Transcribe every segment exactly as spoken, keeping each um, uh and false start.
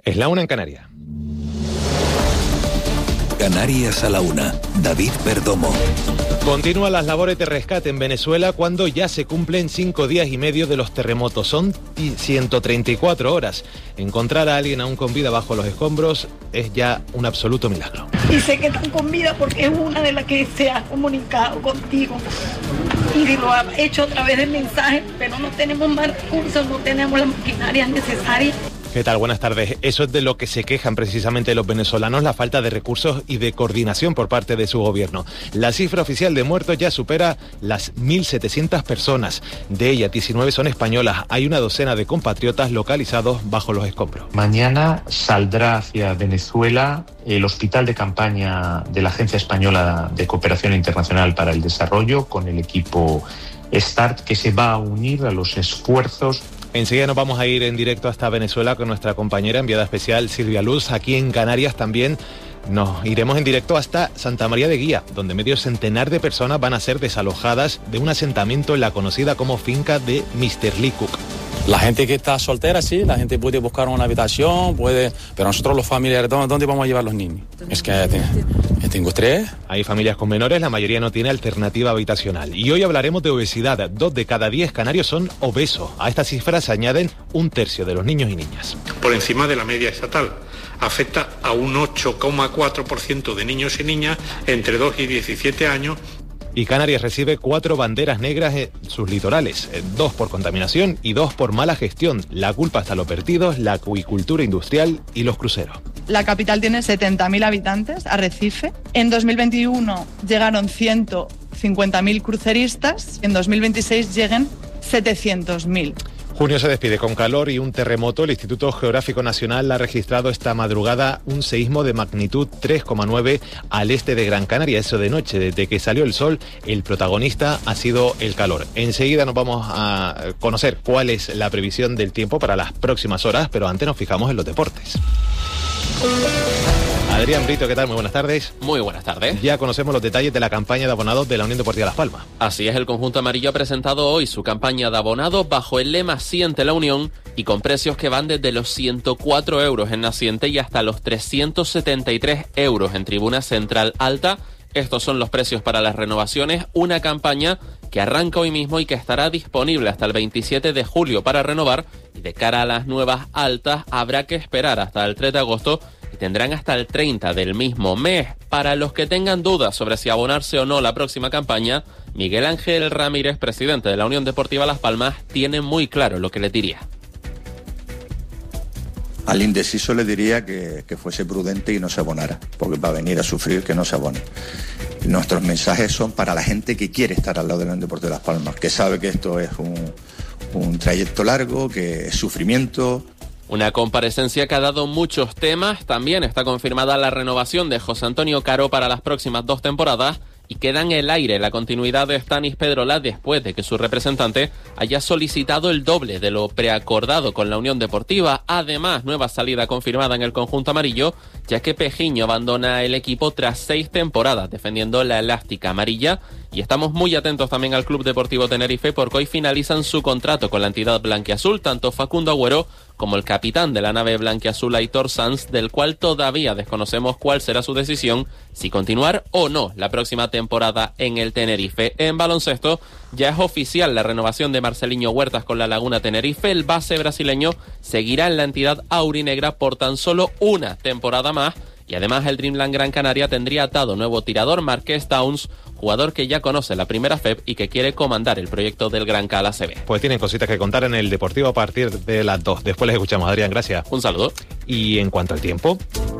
Es la una en Canarias. Canarias a la una. David Perdomo. Continúan las labores de rescate en Venezuela cuando ya se cumplen cinco días y medio de los terremotos. Son ciento treinta y cuatro horas. Encontrar a alguien aún con vida bajo los escombros es ya un absoluto milagro. Y sé que están con vida porque es una de las que se ha comunicado contigo. Y lo ha hecho a través de mensajes, pero no tenemos más recursos, no tenemos las maquinarias necesarias. ¿Qué tal? Buenas tardes. Eso es de lo que se quejan precisamente los venezolanos, la falta de recursos y de coordinación por parte de su gobierno. La cifra oficial de muertos ya supera las mil setecientas personas. De ellas, diecinueve son españolas. Hay una docena de compatriotas localizados bajo los escombros. Mañana saldrá hacia Venezuela el hospital de campaña de la Agencia Española de Cooperación Internacional para el Desarrollo con el equipo START, que se va a unir a los esfuerzos. Enseguida nos vamos a ir en directo hasta Venezuela con nuestra compañera enviada especial Silvia Luz. Aquí en Canarias también nos iremos en directo hasta Santa María de Guía, donde medio centenar de personas van a ser desalojadas de un asentamiento en la conocida como finca de mister Lee Cook. La gente que está soltera, sí, la gente puede buscar una habitación, puede, pero nosotros los familiares, ¿dónde, dónde vamos a llevar los niños? Es que te, tengo tres. Hay familias con menores, la mayoría no tiene alternativa habitacional. Y hoy hablaremos de obesidad. Dos de cada diez canarios son obesos. A estas cifras se añaden un tercio de los niños y niñas. Por encima de la media estatal. Afecta a un ocho coma cuatro por ciento de niños y niñas entre dos y diecisiete años. Y Canarias recibe cuatro banderas negras en sus litorales, dos por contaminación y dos por mala gestión. La culpa está en los vertidos, la acuicultura industrial y los cruceros. La capital tiene setenta mil habitantes, Arrecife. En dos mil veintiuno llegaron ciento cincuenta mil cruceristas, en dos mil veintiséis lleguen setecientos mil. Junio se despide con calor y un terremoto. El Instituto Geográfico Nacional ha registrado esta madrugada un seísmo de magnitud tres coma nueve al este de Gran Canaria. Eso de noche, desde que salió el sol, el protagonista ha sido el calor. Enseguida nos vamos a conocer cuál es la previsión del tiempo para las próximas horas, pero antes nos fijamos en los deportes. Adrián Brito, ¿qué tal? Muy buenas tardes. Muy buenas tardes. Ya conocemos los detalles de la campaña de abonados de la Unión Deportiva Las Palmas. Así es, el conjunto amarillo ha presentado hoy su campaña de abonados bajo el lema Siente la Unión y con precios que van desde los ciento cuatro euros en Naciente y hasta los trescientos setenta y tres euros en Tribuna Central Alta. Estos son los precios para las renovaciones, una campaña que arranca hoy mismo y que estará disponible hasta el veintisiete de julio para renovar, y de cara a las nuevas altas habrá que esperar hasta el tres de agosto y tendrán hasta el treinta del mismo mes. Para los que tengan dudas sobre si abonarse o no la próxima campaña, Miguel Ángel Ramírez, presidente de la Unión Deportiva Las Palmas, tiene muy claro lo que le diría. Al indeciso le diría que, que fuese prudente y no se abonara, porque va a venir a sufrir que no se abone. Nuestros mensajes son para la gente que quiere estar al lado de la Unión Deportiva Las Palmas, que sabe que esto es un, un trayecto largo, que es sufrimiento. Una comparecencia que ha dado muchos temas. También está confirmada la renovación de José Antonio Caro para las próximas dos temporadas y queda en el aire la continuidad de Stanis Pedrola después de que su representante haya solicitado el doble de lo preacordado con la Unión Deportiva. Además, nueva salida confirmada en el conjunto amarillo, ya que Pejiño abandona el equipo tras seis temporadas defendiendo la elástica amarilla. Y estamos muy atentos también al Club Deportivo Tenerife, porque hoy finalizan su contrato con la entidad blanquiazul, tanto Facundo Agüero como el capitán de la nave blanquiazul, Aitor Sanz, del cual todavía desconocemos cuál será su decisión, si continuar o no la próxima temporada en el Tenerife. En baloncesto, ya es oficial la renovación de Marceliño Huertas con la Laguna Tenerife. El base brasileño seguirá en la entidad aurinegra por tan solo una temporada más. Y además el Dreamland Gran Canaria tendría atado nuevo tirador, Marqués Towns, jugador que ya conoce la primera F E P y que quiere comandar el proyecto del Gran Cala C B. Pues tienen cositas que contar en el Deportivo a partir de las dos. Después les escuchamos, Adrián, gracias. Un saludo. Y en cuanto al tiempo,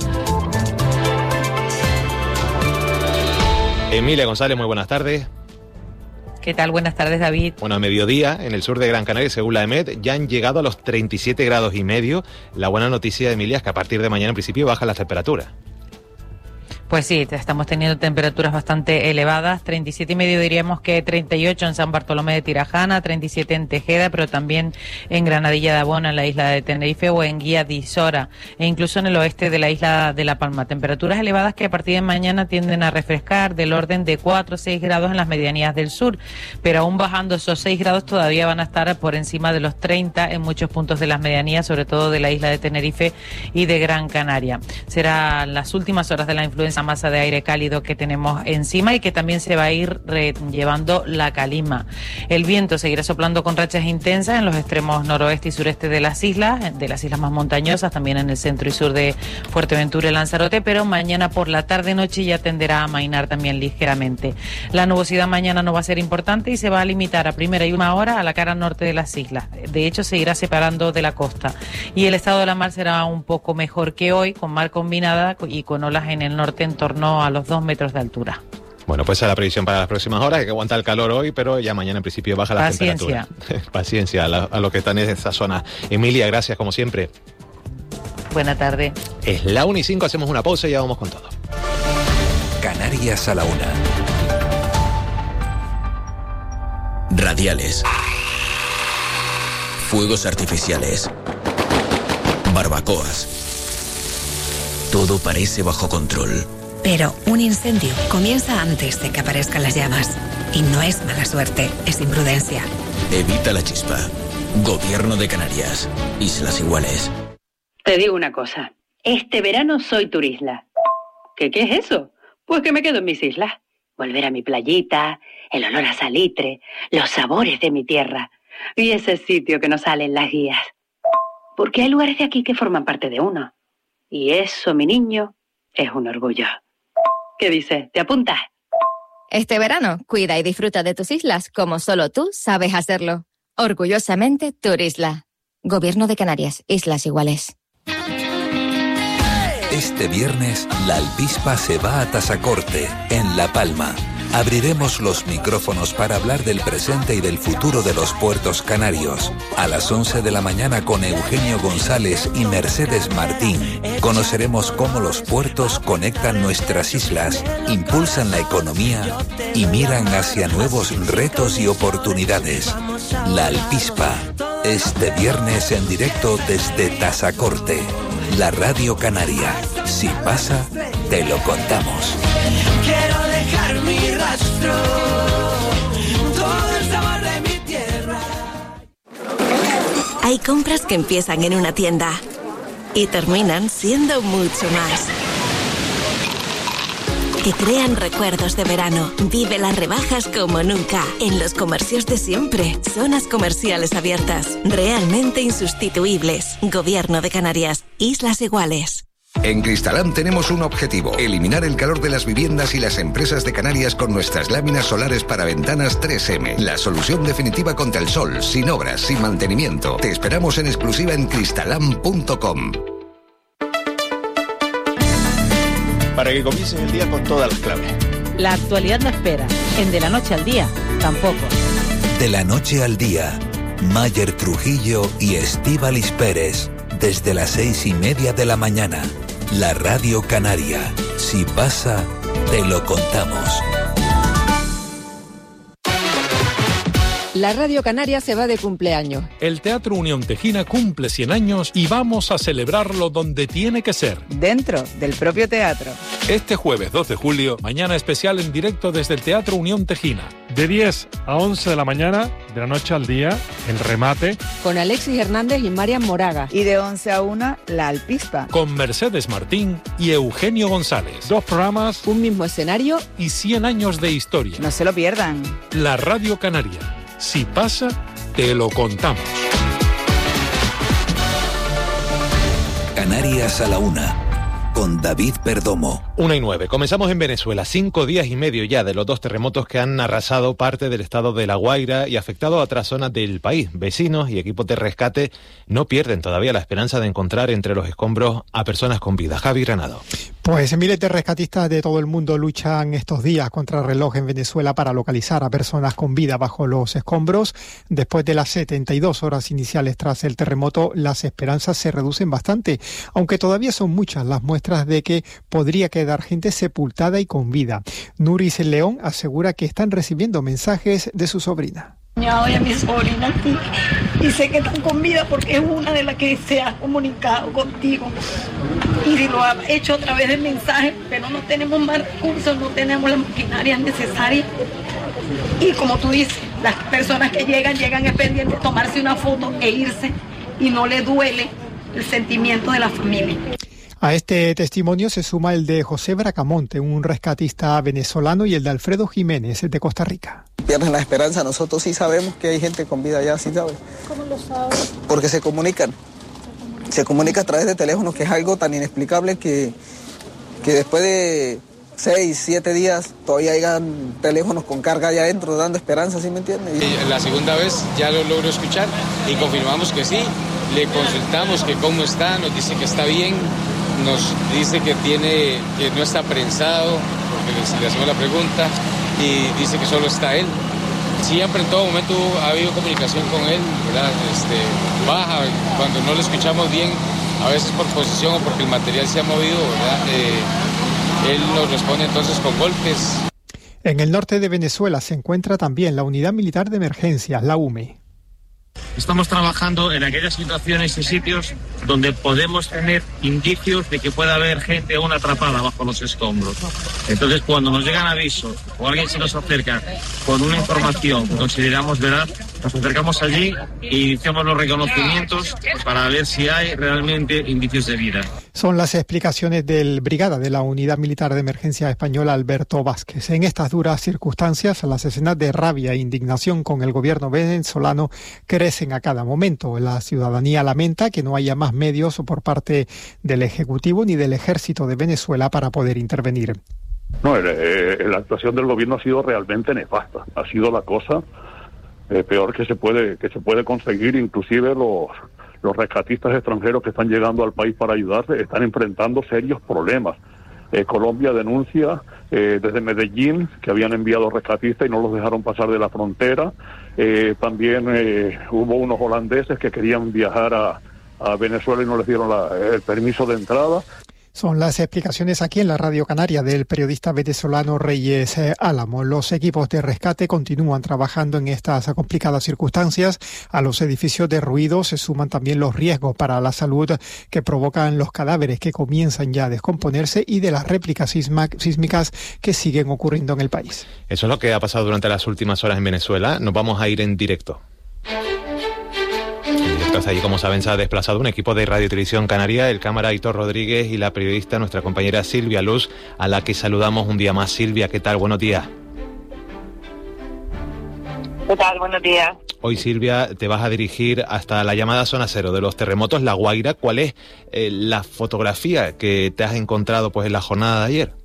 Emilia González, muy buenas tardes. ¿Qué tal? Buenas tardes, David. Bueno, a mediodía, en el sur de Gran Canaria, según la EMET, ya han llegado a los treinta y siete grados y medio. La buena noticia, Emilia, es que a partir de mañana, en principio, bajan las temperaturas. Pues sí, estamos teniendo temperaturas bastante elevadas, treinta y siete y medio diríamos que treinta y ocho en San Bartolomé de Tirajana, treinta y siete en Tejeda, pero también en Granadilla de Abona, en la isla de Tenerife, o en Guía de Isora, e incluso en el oeste de la isla de La Palma. Temperaturas elevadas que a partir de mañana tienden a refrescar, del orden de cuatro o seis grados en las medianías del sur, pero aún bajando esos seis grados todavía van a estar por encima de los treinta en muchos puntos de las medianías, sobre todo de la isla de Tenerife y de Gran Canaria. Serán las últimas horas de la influencia masa de aire cálido que tenemos encima y que también se va a ir llevando la calima. El viento seguirá soplando con rachas intensas en los extremos noroeste y sureste de las islas, de las islas más montañosas, también en el centro y sur de Fuerteventura y Lanzarote, pero mañana por la tarde-noche ya tenderá a amainar también ligeramente. La nubosidad mañana no va a ser importante y se va a limitar a primera y última hora a la cara norte de las islas. De hecho, se irá separando de la costa. Y el estado de la mar será un poco mejor que hoy, con mar combinada y con olas en el norte en torno a los dos metros de altura. Bueno, pues esa es la previsión para las próximas horas. Hay que aguantar el calor hoy, pero ya mañana en principio baja la Paciencia. temperatura. Paciencia a, la, a los que están en esa zona. Emilia, gracias como siempre. Buena tarde. Es la una y cinco, hacemos una pausa y ya vamos con todo. Canarias a la una. Radiales. Fuegos artificiales. Barbacoas. Todo parece bajo control. Pero un incendio comienza antes de que aparezcan las llamas. Y no es mala suerte, es imprudencia. Evita la chispa. Gobierno de Canarias. Islas Iguales. Te digo una cosa. Este verano soy turisla. ¿Qué, qué es eso? Pues que me quedo en mis islas. Volver a mi playita, el olor a salitre, los sabores de mi tierra. Y ese sitio que nos sale en las guías. Porque hay lugares de aquí que forman parte de uno. Y eso, mi niño, es un orgullo. ¿Qué dices? ¿Te apuntas? Este verano, cuida y disfruta de tus islas como solo tú sabes hacerlo. Orgullosamente, Turisla. Gobierno de Canarias, Islas Iguales. Este viernes, la Alpispa se va a Tasacorte, en La Palma. Abriremos los micrófonos para hablar del presente y del futuro de los puertos canarios. A las once de la mañana con Eugenio González y Mercedes Martín, conoceremos cómo los puertos conectan nuestras islas, impulsan la economía y miran hacia nuevos retos y oportunidades. La Alpispa, este viernes en directo desde Tasacorte, la Radio Canaria. Si pasa, te lo contamos. Quiero dejar mi rastro, todo el sabor de mi tierra. Hay compras que empiezan en una tienda y terminan siendo mucho más. Que crean recuerdos de verano. Vive las rebajas como nunca. En los comercios de siempre. Zonas comerciales abiertas. Realmente insustituibles. Gobierno de Canarias. Islas Iguales. En Cristalán tenemos un objetivo: eliminar el calor de las viviendas y las empresas de Canarias con nuestras láminas solares para ventanas tres eme. La solución definitiva contra el sol, sin obras, sin mantenimiento. Te esperamos en exclusiva en cristalán punto com. Para que comiencen el día con todas las claves. La actualidad no espera. En De la Noche al Día, tampoco. De la Noche al Día, Mayer Trujillo y Estíbaliz Pérez. Desde las seis y media de la mañana. La Radio Canaria. Si pasa, te lo contamos. La Radio Canaria se va de cumpleaños. El Teatro Unión Tejina cumple cien años y vamos a celebrarlo donde tiene que ser. Dentro del propio teatro. Este jueves dos de julio, mañana especial en directo desde el Teatro Unión Tejina. De diez a once de la mañana, de la noche al día, el remate. Con Alexis Hernández y Marian Moraga. Y de once a una, la Alpispa. Con Mercedes Martín y Eugenio González. Dos programas. Un mismo escenario. Y cien años de historia. No se lo pierdan. La Radio Canaria. Si pasa, te lo contamos. Canarias a la una, con David Perdomo. Una y nueve. Comenzamos en Venezuela. Cinco días y medio ya de los dos terremotos que han arrasado parte del estado de La Guaira y afectado a otras zonas del país. Vecinos y equipos de rescate no pierden todavía la esperanza de encontrar entre los escombros a personas con vida. Javi Granado. Pues miles de rescatistas de todo el mundo luchan estos días contra el reloj en Venezuela para localizar a personas con vida bajo los escombros. Después de las setenta y dos horas iniciales tras el terremoto, las esperanzas se reducen bastante, aunque todavía son muchas las muestras de que podría quedar gente sepultada y con vida. Nuris León asegura que están recibiendo mensajes de su sobrina. Y a mi sobrina aquí, y sé que están con vida porque es una de las que se ha comunicado contigo y lo ha hecho a través de mensajes, pero no tenemos más recursos, no tenemos las maquinarias necesarias. Y como tú dices, las personas que llegan, llegan es pendiente de tomarse una foto e irse, y no le duele el sentimiento de la familia. A este testimonio se suma el de José Bracamonte, un rescatista venezolano, y el de Alfredo Jiménez, de Costa Rica. Pierden la esperanza, nosotros sí sabemos que hay gente con vida allá, ¿sí sabes? ¿Cómo lo sabes? Porque se comunican, se comunica a través de teléfonos, que es algo tan inexplicable que, que después de seis, siete días todavía hayan teléfonos con carga allá adentro dando esperanza, ¿sí me entiendes? La segunda vez ya lo logro escuchar y confirmamos que sí, le consultamos que cómo está, nos dice que está bien, nos dice que tiene, que no está prensado, porque le hacemos la pregunta, y dice que solo está él. Siempre, en todo momento ha habido comunicación con él, ¿verdad? Este, baja, cuando no lo escuchamos bien, a veces por posición o porque el material se ha movido, ¿verdad? Eh, él nos responde entonces con golpes. En el norte de Venezuela se encuentra también la Unidad Militar de Emergencias, la U M E. Estamos trabajando en aquellas situaciones y sitios donde podemos tener indicios de que pueda haber gente aún atrapada bajo los escombros. Entonces, cuando nos llegan avisos o alguien se nos acerca con una información que consideramos veraz, nos acercamos allí e iniciamos los reconocimientos para ver si hay realmente indicios de vida. Son las explicaciones del brigada de la Unidad Militar de Emergencia Española, Alberto Vázquez. En estas duras circunstancias, las escenas de rabia e indignación con el gobierno venezolano crecen a cada momento. La ciudadanía lamenta que no haya más medios por parte del Ejecutivo ni del Ejército de Venezuela para poder intervenir. No, el, el, la actuación del gobierno ha sido realmente nefasta. Ha sido la cosa eh, peor que se puede que se puede conseguir. Inclusive los los rescatistas extranjeros que están llegando al país para ayudarse están enfrentando serios problemas. Eh, Colombia denuncia eh, desde Medellín que habían enviado rescatistas y no los dejaron pasar de la frontera. Eh, también eh, hubo unos holandeses que querían viajar a, a Venezuela y no les dieron la, el permiso de entrada. Son las explicaciones aquí en la Radio Canaria del periodista venezolano Reyes Álamo. Los equipos de rescate continúan trabajando en estas complicadas circunstancias. A los edificios derruidos se suman también los riesgos para la salud que provocan los cadáveres que comienzan ya a descomponerse y de las réplicas sísmicas que siguen ocurriendo en el país. Eso es lo que ha pasado durante las últimas horas en Venezuela. Nos vamos a ir en directo. Allí, como saben, se ha desplazado un equipo de Radio y Televisión Canaria, el cámara Aitor Rodríguez y la periodista, nuestra compañera Silvia Luz, a la que saludamos un día más. Silvia, ¿qué tal? Buenos días. ¿Qué tal? Buenos días. Hoy, Silvia, te vas a dirigir hasta la llamada zona cero de los terremotos, La Guaira. ¿Cuál es eh, la fotografía que te has encontrado pues en la jornada de ayer?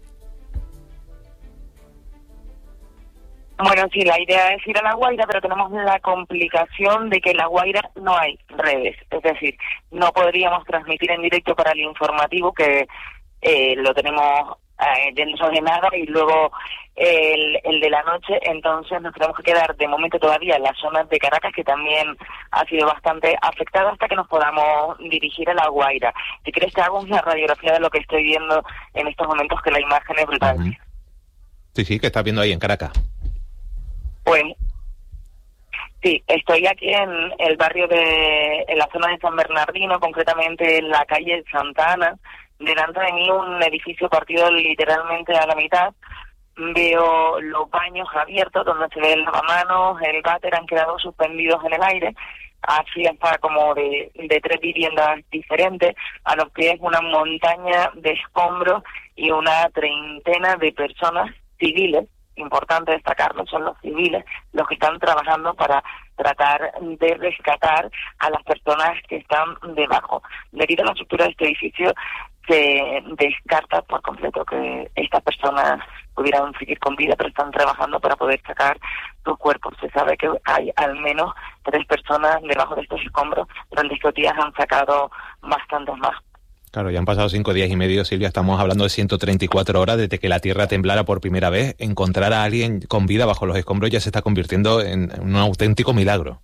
Bueno, sí, la idea es ir a La Guaira, pero tenemos la complicación de que en La Guaira no hay redes. Es decir, no podríamos transmitir en directo para el informativo, que eh, lo tenemos eh, dentro de nada, y luego eh, el, el de la noche. Entonces nos tenemos que quedar de momento todavía en las zonas de Caracas, que también ha sido bastante afectada, hasta que nos podamos dirigir a La Guaira. Si quieres te hago una radiografía de lo que estoy viendo en estos momentos, que la imagen es brutal. Uh-huh. Sí, sí, que estás viendo ahí en Caracas. Pues sí, estoy aquí en el barrio de, en la zona de San Bernardino, concretamente en la calle Santa Ana. Delante de mí un edificio partido literalmente a la mitad. Veo los baños abiertos donde se ve el lavamanos, el váter, han quedado suspendidos en el aire. Así hasta como de, de tres viviendas diferentes. A los pies una montaña de escombros y una treintena de personas civiles. Importante destacarlo, son los civiles los que están trabajando para tratar de rescatar a las personas que están debajo. Debido a la estructura de este edificio, se descarta por completo que estas personas pudieran seguir con vida, pero están trabajando para poder sacar sus cuerpos. Se sabe que hay al menos tres personas debajo de estos escombros. Durante estos días han sacado bastantes más. Claro, ya han pasado cinco días y medio, Silvia, estamos hablando de ciento treinta y cuatro horas desde que la Tierra temblara por primera vez. Encontrar a alguien con vida bajo los escombros ya se está convirtiendo en un auténtico milagro.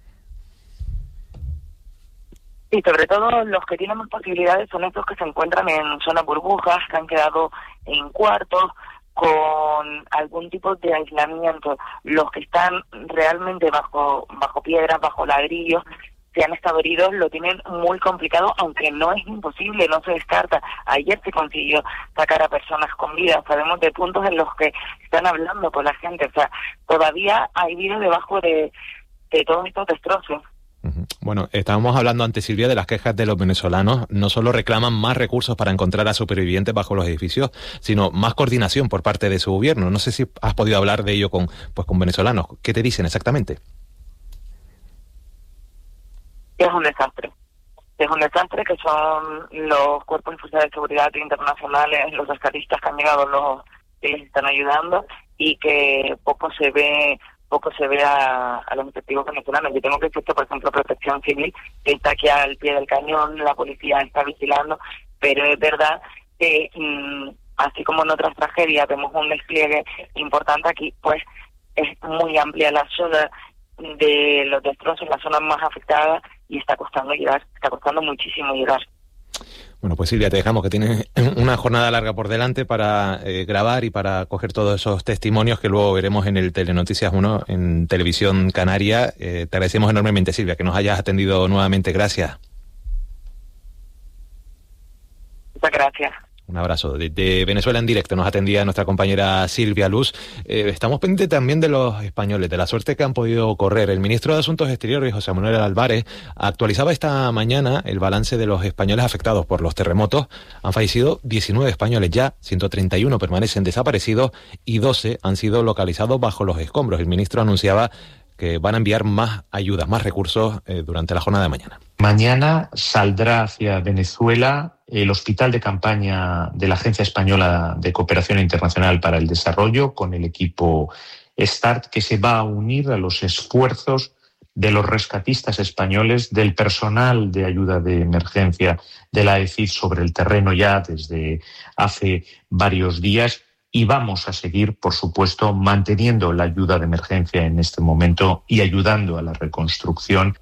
Y sobre todo los que tienen más posibilidades son estos que se encuentran en zonas burbujas, que han quedado en cuartos con algún tipo de aislamiento. Los que están realmente bajo bajo piedras, bajo ladrillos, si han estado heridos, lo tienen muy complicado, aunque no es imposible, no se descarta. Ayer se consiguió sacar a personas con vida. Sabemos de puntos en los que están hablando con la gente. O sea, todavía hay vida debajo de, de todos estos destrozos. Bueno, estábamos hablando antes, Silvia, de las quejas de los venezolanos. No solo reclaman más recursos para encontrar a supervivientes bajo los edificios, sino más coordinación por parte de su gobierno. No sé si has podido hablar de ello con, pues, con venezolanos. ¿Qué te dicen exactamente? Es un desastre. Es un desastre que son los cuerpos y fuerzas de seguridad internacionales, los rescatistas que han llegado, los que les están ayudando, y que poco se ve poco se ve a, a los efectivos venezolanos. Yo tengo que decir que, por ejemplo, Protección Civil está aquí al pie del cañón, la policía está vigilando, pero es verdad que, mmm, así como en otras tragedias vemos un despliegue importante, aquí pues es muy amplia la zona de los destrozos, las zonas más afectadas, y está costando llegar, está costando muchísimo llegar. Bueno, pues Silvia, te dejamos, que tienes una jornada larga por delante para eh, grabar y para coger todos esos testimonios que luego veremos en el Telenoticias uno, en Televisión Canaria. Eh, te agradecemos enormemente, Silvia, que nos hayas atendido nuevamente. Gracias. Muchas gracias. Un abrazo. Desde Venezuela en directo nos atendía nuestra compañera Silvia Luz. Eh, estamos pendientes también de los españoles, de la suerte que han podido correr. El ministro de Asuntos Exteriores, José Manuel Álvarez, actualizaba esta mañana el balance de los españoles afectados por los terremotos. Han fallecido diecinueve españoles ya, ciento treinta y uno permanecen desaparecidos y doce han sido localizados bajo los escombros. El ministro anunciaba que van a enviar más ayudas, más recursos eh, durante la jornada de mañana. Mañana saldrá hacia Venezuela el hospital de campaña de la Agencia Española de Cooperación Internacional para el Desarrollo, con el equipo START, que se va a unir a los esfuerzos de los rescatistas españoles, del personal de ayuda de emergencia de la E C I sobre el terreno ya desde hace varios días. Y vamos a seguir, por supuesto, manteniendo la ayuda de emergencia en este momento y ayudando a la reconstrucción.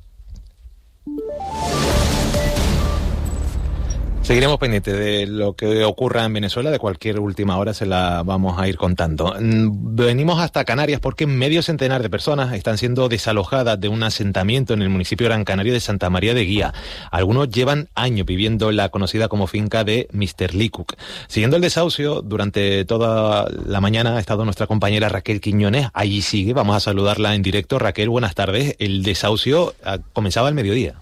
Seguiremos pendientes de lo que ocurra en Venezuela, de cualquier última hora se la vamos a ir contando. Venimos hasta Canarias porque medio centenar de personas están siendo desalojadas de un asentamiento en el municipio Gran Canaria de Santa María de Guía. Algunos llevan años viviendo en la conocida como finca de mister Lecoq. Siguiendo el desahucio, durante toda la mañana ha estado nuestra compañera Raquel Quiñones. Allí sigue, vamos a saludarla en directo. Raquel, buenas tardes. El desahucio comenzaba al mediodía.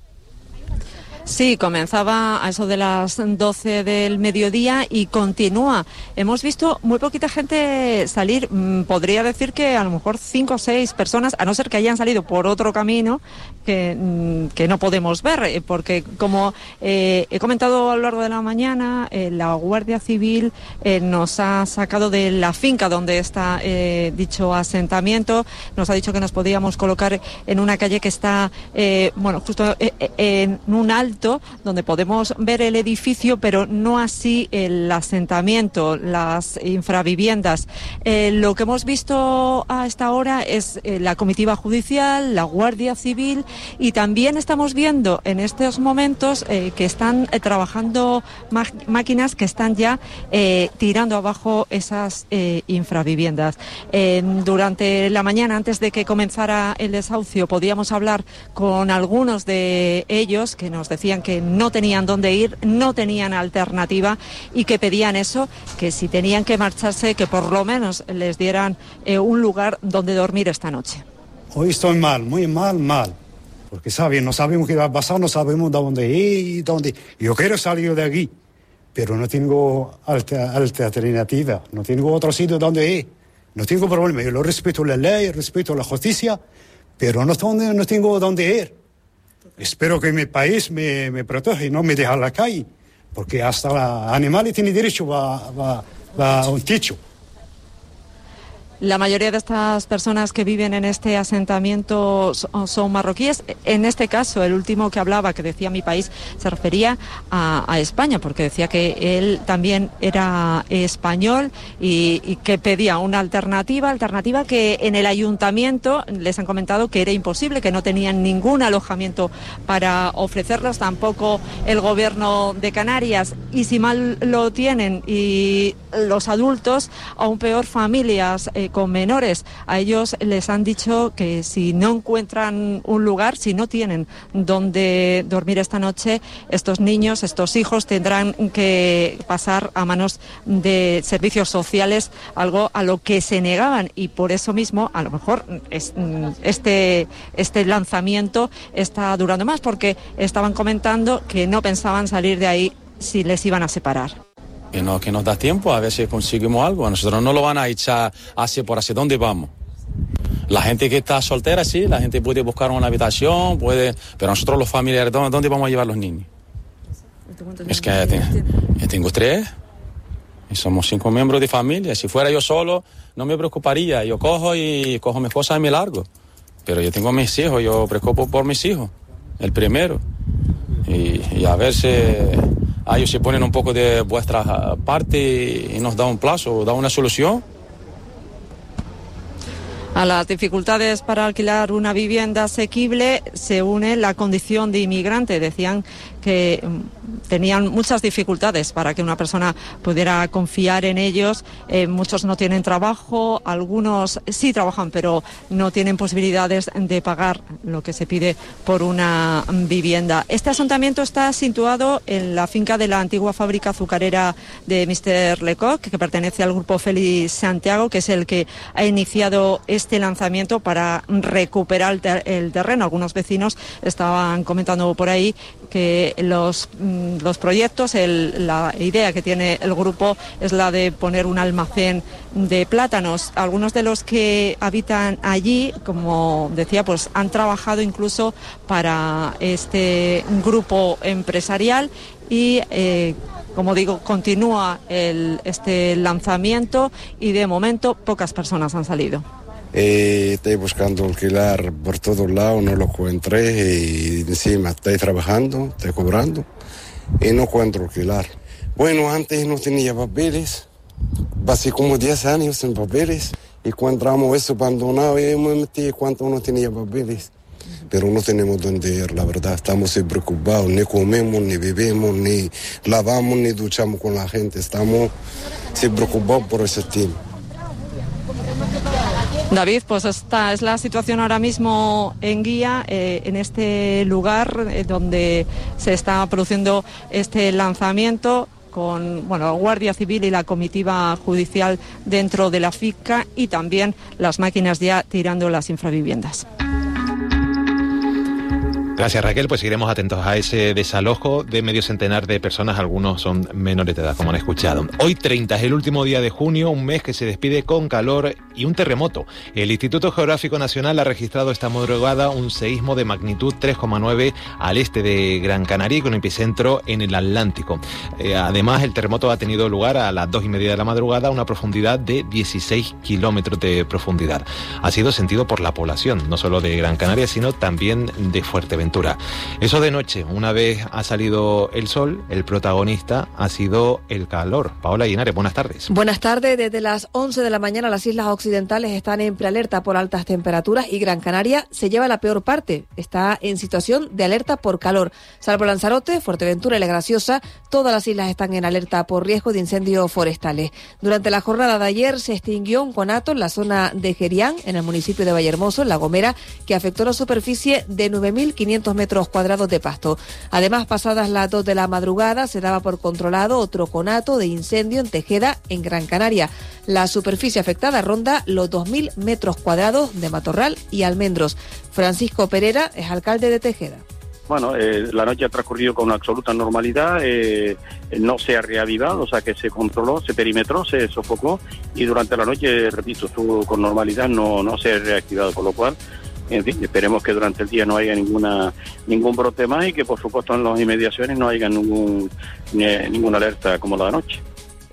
Sí, comenzaba a eso de las doce del mediodía y continúa. Hemos visto muy poquita gente salir, podría decir que a lo mejor cinco o seis personas, a no ser que hayan salido por otro camino que, que no podemos ver, porque como eh, he comentado a lo largo de la mañana, eh, la Guardia Civil eh, nos ha sacado de la finca donde está eh, dicho asentamiento, nos ha dicho que nos podíamos colocar en una calle que está, eh, bueno, justo eh, eh, en un alto, donde podemos ver el edificio, pero no así el asentamiento, las infraviviendas. Eh, lo que hemos visto a esta hora es eh, la comitiva judicial, la Guardia Civil, y también estamos viendo en estos momentos eh, que están eh, trabajando máquinas que están ya eh, tirando abajo esas eh, infraviviendas. Eh, durante la mañana, antes de que comenzara el desahucio, podíamos hablar con algunos de ellos que nos decían que no tenían dónde ir, no tenían alternativa y que pedían eso, que si tenían que marcharse, que por lo menos les dieran eh, un lugar donde dormir esta noche. Hoy estoy mal, muy mal, mal, porque saben, no sabemos qué va a pasar, no sabemos de dónde ir, dónde. Yo quiero salir de aquí, pero no tengo alta, alta alternativa, no tengo otro sitio donde ir, no tengo problema. Yo lo respeto la ley, respeto la justicia, pero no, no tengo dónde ir. Espero que mi país me, me proteja y no me deje a la calle, porque hasta los animales tienen derecho a, a, a un techo. La mayoría de estas personas que viven en este asentamiento son, son marroquíes. En este caso, el último que hablaba, que decía mi país, se refería a, a España, porque decía que él también era español y, y que pedía una alternativa, alternativa que en el ayuntamiento les han comentado que era imposible, que no tenían ningún alojamiento para ofrecerlos, tampoco el gobierno de Canarias, y si mal lo tienen y los adultos, aún peor familias eh, con menores, a ellos les han dicho que si no encuentran un lugar, si no tienen donde dormir esta noche, estos niños, estos hijos tendrán que pasar a manos de servicios sociales, algo a lo que se negaban, y por eso mismo a lo mejor es, este, este lanzamiento está durando más, porque estaban comentando que no pensaban salir de ahí si les iban a separar. Que, no, que nos da tiempo a ver si conseguimos algo. A nosotros no lo van a echar así por así. ¿Dónde vamos? La gente que está soltera, sí, la gente puede buscar una habitación, puede, pero nosotros los familiares, ¿dónde, dónde vamos a llevar los niños? Es que yo tengo tres y somos cinco miembros de familia. Si fuera yo solo, no me preocuparía. Yo cojo y cojo mis cosas y me largo. Pero yo tengo mis hijos, yo preocupo por mis hijos, el primero. Y, y a ver si a ellos se ponen un poco de vuestra parte y nos da un plazo, da una solución. A las dificultades para alquilar una vivienda asequible se une la condición de inmigrante. Decían que tenían muchas dificultades para que una persona pudiera confiar en ellos. Eh, muchos no tienen trabajo, algunos sí trabajan, pero no tienen posibilidades de pagar lo que se pide por una vivienda. Este asentamiento está situado en la finca de la antigua fábrica azucarera de mister Lecoq, que pertenece al grupo Félix Santiago, que es el que ha iniciado este lanzamiento para recuperar el, ter- el terreno. Algunos vecinos estaban comentando por ahí que los, los proyectos, el, la idea que tiene el grupo es la de poner un almacén de plátanos. Algunos de los que habitan allí, como decía, pues han trabajado incluso para este grupo empresarial y eh, como digo, continúa el, este lanzamiento y de momento pocas personas han salido. Eh, estoy buscando alquilar por todos lados, no lo encontré y encima estoy trabajando, estoy cobrando y no encuentro alquilar. Bueno, antes no tenía papeles, pasé como diez años sin papeles y encontramos eso abandonado y me metí cuando no tenía papeles. Pero no tenemos dónde ir, la verdad, estamos preocupados, ni comemos, ni bebemos, ni lavamos, ni duchamos con la gente, estamos preocupados por ese tiempo. David, pues esta es la situación ahora mismo en Guía, eh, en este lugar eh, donde se está produciendo este lanzamiento con bueno, la Guardia Civil y la comitiva judicial dentro de la finca y también las máquinas ya tirando las infraviviendas. Gracias, Raquel. Pues seguiremos atentos a ese desalojo de medio centenar de personas. Algunos son menores de edad, como han escuchado. Hoy treinta es el último día de junio, un mes que se despide con calor y un terremoto. El Instituto Geográfico Nacional ha registrado esta madrugada un seísmo de magnitud tres coma nueve al este de Gran Canaria y con epicentro en el Atlántico. Eh, además, el terremoto ha tenido lugar a las dos y media de la madrugada a una profundidad de dieciséis kilómetros de profundidad. Ha sido sentido por la población, no solo de Gran Canaria, sino también de Fuerteventura. Eso de noche, una vez ha salido el sol, el protagonista ha sido el calor. Paola Linares, buenas tardes. Buenas tardes. Desde las once de la mañana las islas occidentales están en prealerta por altas temperaturas y Gran Canaria se lleva la peor parte. Está en situación de alerta por calor. Salvo Lanzarote, Fuerteventura y La Graciosa, todas las islas están en alerta por riesgo de incendios forestales. Durante la jornada de ayer se extinguió un conato en la zona de Gerián, en el municipio de Vallehermoso, en La Gomera, que afectó la superficie de nueve mil quinientos metros cuadrados de pasto. Además, pasadas las dos de la madrugada, se daba por controlado otro conato de incendio en Tejeda, en Gran Canaria. La superficie afectada ronda los dos mil metros cuadrados de matorral y almendros. Francisco Pereira es alcalde de Tejeda. Bueno, eh, la noche ha transcurrido con absoluta normalidad, eh, no se ha reavivado, o sea que se controló, se perimetró, se sofocó y durante la noche, repito, estuvo con normalidad, no, no se ha reactivado, con lo cual en fin, esperemos que durante el día no haya ninguna ningún brote más y que por supuesto en las inmediaciones no haya ningún, ninguna alerta como la de anoche.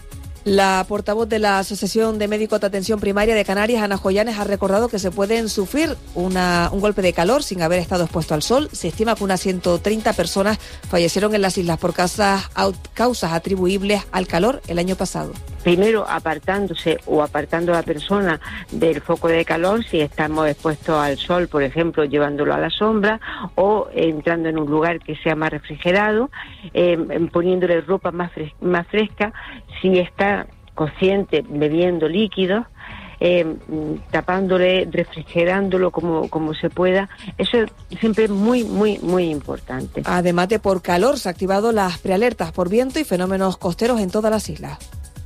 La portavoz de la Asociación de Médicos de Atención Primaria de Canarias, Ana Joyanes, ha recordado que se pueden sufrir una, un golpe de calor sin haber estado expuesto al sol. Se estima que unas ciento treinta personas fallecieron en las islas por causas, causas atribuibles al calor el año pasado. Primero apartándose o apartando a la persona del foco de calor si estamos expuestos al sol, por ejemplo, llevándolo a la sombra o entrando en un lugar que sea más refrigerado, eh, poniéndole ropa más, fres- más fresca, si está consciente bebiendo líquidos, eh, tapándole, refrigerándolo como, como se pueda. Eso siempre es muy, muy, muy importante. Además de por calor, se han activado las prealertas por viento y fenómenos costeros en todas las islas.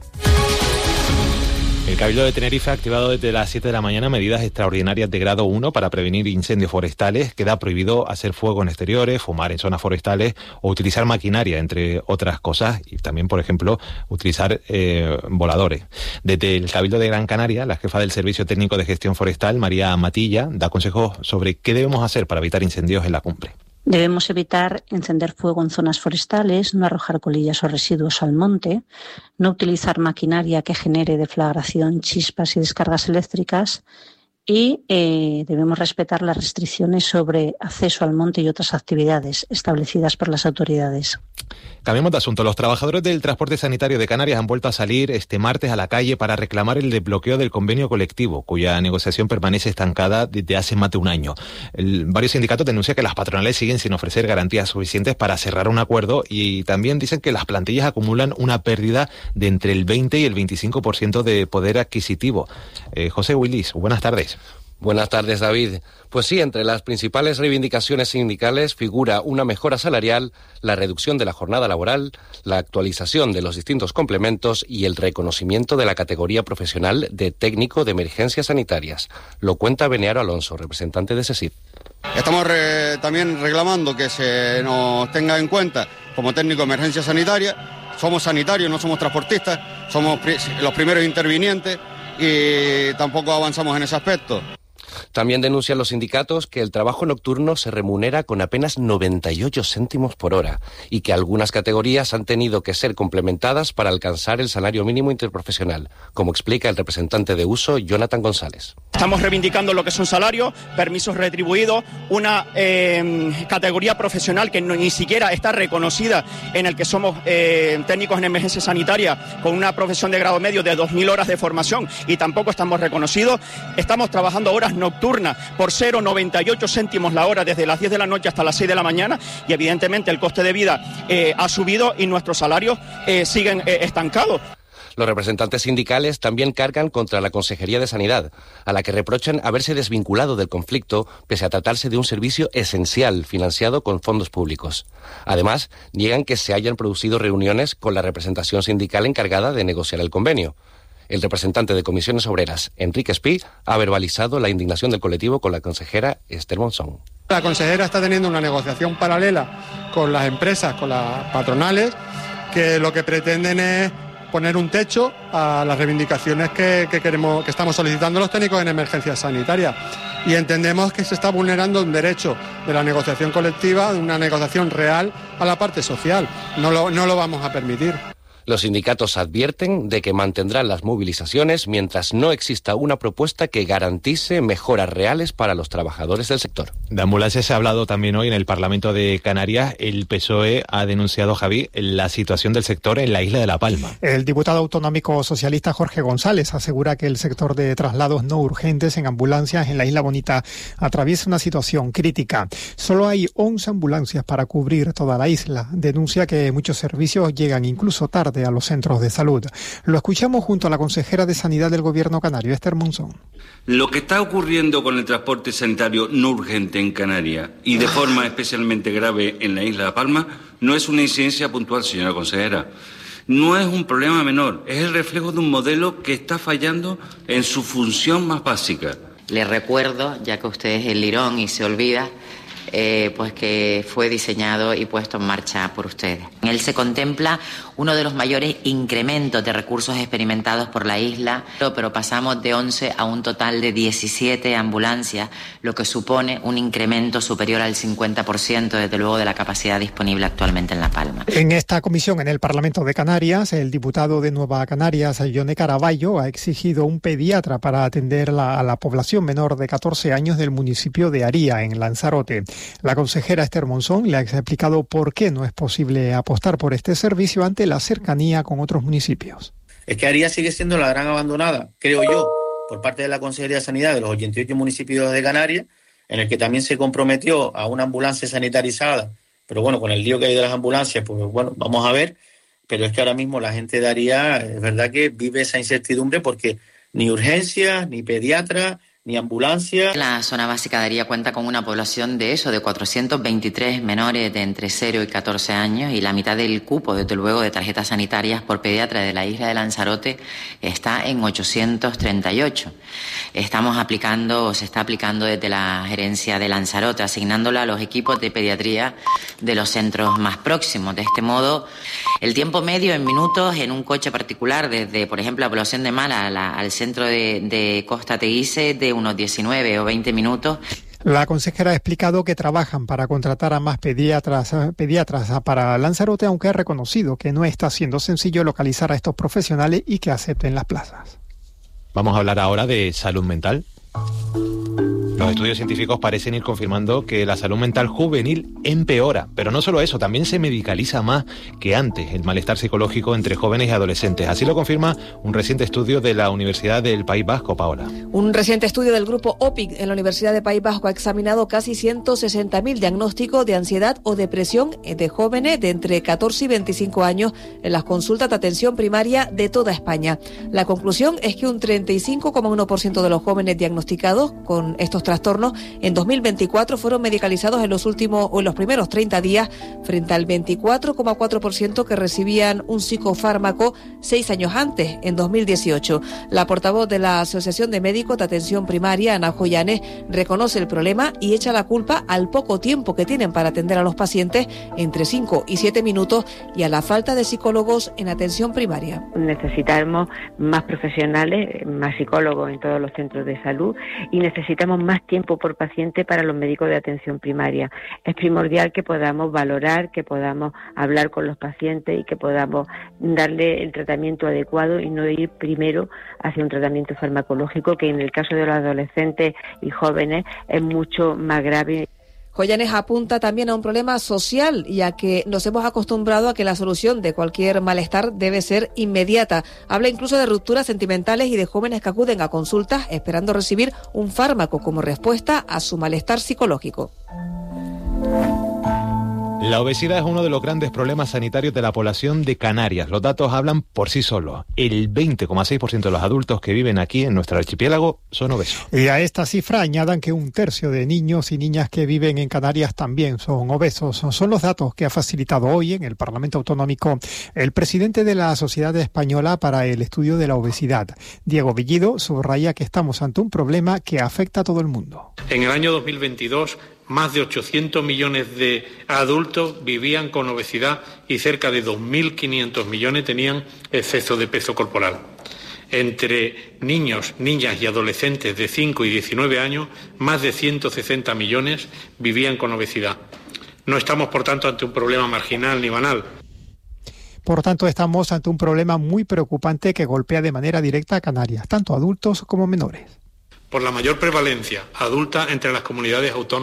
El Cabildo de Tenerife ha activado desde las siete de la mañana medidas extraordinarias de grado uno para prevenir incendios forestales. Queda prohibido hacer fuego en exteriores, fumar en zonas forestales o utilizar maquinaria, entre otras cosas, y también, por ejemplo, utilizar eh, voladores. Desde el Cabildo de Gran Canaria, la jefa del Servicio Técnico de Gestión Forestal, María Matilla, da consejos sobre qué debemos hacer para evitar incendios en la cumbre. Debemos evitar encender fuego en zonas forestales, no arrojar colillas o residuos al monte, no utilizar maquinaria que genere deflagración, chispas y descargas eléctricas y eh, debemos respetar las restricciones sobre acceso al monte y otras actividades establecidas por las autoridades. Cambiamos de asunto. Los trabajadores del transporte sanitario de Canarias han vuelto a salir este martes a la calle para reclamar el desbloqueo del convenio colectivo, cuya negociación permanece estancada desde hace más de un año. El, varios sindicatos denuncian que las patronales siguen sin ofrecer garantías suficientes para cerrar un acuerdo y también dicen que las plantillas acumulan una pérdida de entre el veinte y el veinticinco por ciento de poder adquisitivo. Eh, José Willis, buenas tardes. Buenas tardes, David. Pues sí, entre las principales reivindicaciones sindicales figura una mejora salarial, la reducción de la jornada laboral, la actualización de los distintos complementos y el reconocimiento de la categoría profesional de técnico de emergencias sanitarias. Lo cuenta Benearo Alonso, representante de SESIF. Estamos re, también reclamando que se nos tenga en cuenta como técnico de emergencia sanitaria. Somos sanitarios, no somos transportistas, somos pri- los primeros intervinientes y tampoco avanzamos en ese aspecto. También denuncian los sindicatos que el trabajo nocturno se remunera con apenas noventa y ocho céntimos por hora y que algunas categorías han tenido que ser complementadas para alcanzar el salario mínimo interprofesional, como explica el representante de Uso, Jonathan González. Estamos reivindicando lo que son salarios, permisos retribuidos, una eh, categoría profesional que no, ni siquiera está reconocida, en el que somos eh, técnicos en emergencia sanitaria con una profesión de grado medio de dos mil horas de formación y tampoco estamos reconocidos. Estamos trabajando horas nocturnas por cero coma noventa y ocho céntimos la hora desde las diez de la noche hasta las seis de la mañana y evidentemente el coste de vida eh, ha subido y nuestros salarios eh, siguen eh, estancados. Los representantes sindicales también cargan contra la Consejería de Sanidad, a la que reprochan haberse desvinculado del conflicto pese a tratarse de un servicio esencial financiado con fondos públicos. Además, niegan que se hayan producido reuniones con la representación sindical encargada de negociar el convenio. El representante de Comisiones Obreras, Enrique Espí, ha verbalizado la indignación del colectivo con la consejera Esther Monzón. La consejera está teniendo una negociación paralela con las empresas, con las patronales, que lo que pretenden es poner un techo a las reivindicaciones que, que queremos, que estamos solicitando los técnicos en emergencia sanitaria. Y entendemos que se está vulnerando un derecho de la negociación colectiva, una negociación real a la parte social. No lo, no lo vamos a permitir. Los sindicatos advierten de que mantendrán las movilizaciones mientras no exista una propuesta que garantice mejoras reales para los trabajadores del sector. De ambulancias se ha hablado también hoy en el Parlamento de Canarias. El P S O E ha denunciado, Javi, la situación del sector en la isla de La Palma. El diputado autonómico socialista Jorge González asegura que el sector de traslados no urgentes en ambulancias en la Isla Bonita atraviesa una situación crítica. Solo hay once ambulancias para cubrir toda la isla. Denuncia que muchos servicios llegan incluso tarde a los centros de salud. Lo escuchamos junto a la consejera de Sanidad del Gobierno canario, Esther Monzón. Lo que está ocurriendo con el transporte sanitario no urgente en Canarias y de forma especialmente grave en la isla de La Palma no es una incidencia puntual, señora consejera. No es un problema menor, es el reflejo de un modelo que está fallando en su función más básica. Le recuerdo, ya que usted es el lirón y se olvida, eh, pues que fue diseñado y puesto en marcha por ustedes. En él se contempla uno de los mayores incrementos de recursos experimentados por la isla, pero pasamos de once a un total de diecisiete ambulancias, lo que supone un incremento superior al cincuenta por ciento, desde luego, de la capacidad disponible actualmente en La Palma. En esta comisión en el Parlamento de Canarias, el diputado de Nueva Canarias, Yone Caraballo, ha exigido un pediatra para atender la, a la población menor de catorce años del municipio de Aría, en Lanzarote. La consejera Esther Monzón le ha explicado por qué no es posible apostar por este servicio ante la cercanía con otros municipios. Es que Aría sigue siendo la gran abandonada, creo yo, por parte de la Consejería de Sanidad de los ochenta y ocho municipios de Canarias, en el que también se comprometió a una ambulancia sanitarizada. Pero bueno, con el lío que hay de las ambulancias, pues bueno, vamos a ver. Pero es que ahora mismo la gente de Aría, es verdad que vive esa incertidumbre porque ni urgencias, ni pediatras, ni ambulancia. La zona básica de Aría cuenta con una población de eso, de cuatrocientos veintitrés menores de entre cero y catorce años, y la mitad del cupo, desde luego, de tarjetas sanitarias por pediatra de la isla de Lanzarote está en ochocientos treinta y ocho. Estamos aplicando, o se está aplicando desde la gerencia de Lanzarote, asignándola a los equipos de pediatría de los centros más próximos. De este modo, el tiempo medio en minutos en un coche particular desde, por ejemplo, la población de Mala a la, al centro de, de Costa Teguise, de unos diecinueve o veinte minutos. La consejera ha explicado que trabajan para contratar a más pediatras, pediatras para Lanzarote, aunque ha reconocido que no está siendo sencillo localizar a estos profesionales y que acepten las plazas. Vamos a hablar ahora de salud mental. Los estudios científicos parecen ir confirmando que la salud mental juvenil empeora, pero no solo eso, también se medicaliza más que antes el malestar psicológico entre jóvenes y adolescentes. Así lo confirma un reciente estudio de la Universidad del País Vasco, Paola. Un reciente estudio del grupo O P I C en la Universidad del País Vasco ha examinado casi ciento sesenta mil diagnósticos de ansiedad o depresión de jóvenes de entre catorce y veinticinco años en las consultas de atención primaria de toda España. La conclusión es que un treinta y cinco coma uno por ciento de los jóvenes diagnosticados con estos trastornos en dos mil veinticuatro fueron medicalizados en los últimos o en los primeros treinta días, frente al veinticuatro coma cuatro por ciento que recibían un psicofármaco seis años antes, en dos mil dieciocho. La portavoz de la Asociación de Médicos de Atención Primaria, Ana Joyanes, reconoce el problema y echa la culpa al poco tiempo que tienen para atender a los pacientes, entre cinco y siete minutos, y a la falta de psicólogos en atención primaria. Necesitamos más profesionales, más psicólogos en todos los centros de salud, y necesitamos más tiempo por paciente para los médicos de atención primaria. Es primordial que podamos valorar, que podamos hablar con los pacientes y que podamos darle el tratamiento adecuado y no ir primero hacia un tratamiento farmacológico, que en el caso de los adolescentes y jóvenes es mucho más grave. Joyanes apunta también a un problema social, ya que nos hemos acostumbrado a que la solución de cualquier malestar debe ser inmediata. Habla incluso de rupturas sentimentales y de jóvenes que acuden a consultas esperando recibir un fármaco como respuesta a su malestar psicológico. La obesidad es uno de los grandes problemas sanitarios de la población de Canarias. Los datos hablan por sí solos. El veinte coma seis por ciento de los adultos que viven aquí en nuestro archipiélago son obesos. Y a esta cifra añadan que un tercio de niños y niñas que viven en Canarias también son obesos. Son los datos que ha facilitado hoy en el Parlamento Autonómico el presidente de la Sociedad Española para el Estudio de la Obesidad. Diego Bellido subraya que estamos ante un problema que afecta a todo el mundo. En el año dos mil veintidós, más de ochocientos millones de adultos vivían con obesidad y cerca de dos mil quinientos millones tenían exceso de peso corporal. Entre niños, niñas y adolescentes de cinco y diecinueve años, más de ciento sesenta millones vivían con obesidad. No estamos, por tanto, ante un problema marginal ni banal. Por tanto, estamos ante un problema muy preocupante que golpea de manera directa a Canarias, tanto adultos como menores. Por la mayor prevalencia adulta entre las comunidades autónomas